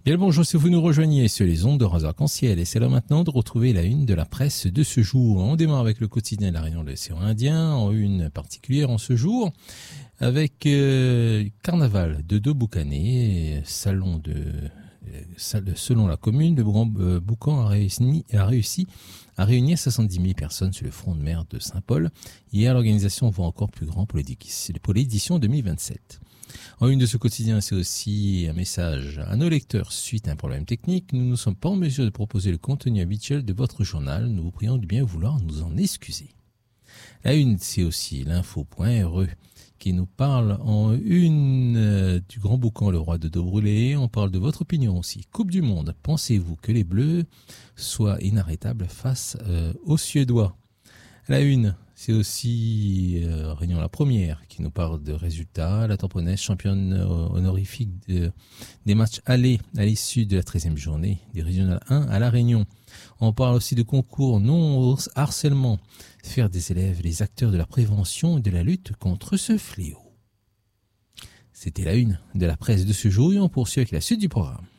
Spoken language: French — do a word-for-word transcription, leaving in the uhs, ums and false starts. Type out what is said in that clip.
Bien le bonjour si vous nous rejoignez sur les ondes de Radio Arc-en-Ciel et c'est là maintenant de retrouver la une de la presse de ce jour. On démarre avec le quotidien de la Réunion de l'océan Indien, en une particulière en ce jour, avec euh, carnaval de deux Boucanais, salon de euh, selon la commune, le Grand euh, Boucan a réussi, a réussi à réunir soixante-dix mille personnes sur le front de mer de Saint-Paul. Hier, l'organisation voit encore plus grand pour l'édition deux mille vingt-sept. En une de ce quotidien, c'est aussi un message à nos lecteurs. Suite à un problème technique, nous ne sommes pas en mesure de proposer le contenu habituel de votre journal. Nous vous prions de bien vouloir nous en excuser. La une, c'est aussi l'info.re qui nous parle en une euh, du Grand Boucan, le roi de dos brûlé. On parle de votre opinion aussi. Coupe du Monde, pensez-vous que les Bleus soient inarrêtables face euh, aux Suédois? La une, c'est aussi euh, Réunion la première qui nous parle de résultats. La Tamponnaise, championne honorifique de, des matchs allés à l'issue de la treizième journée des Régionales un à La Réunion. On parle aussi de concours non harcèlement, faire des élèves les acteurs de la prévention et de la lutte contre ce fléau. C'était la une de la presse de ce jour et on poursuit avec la suite du programme.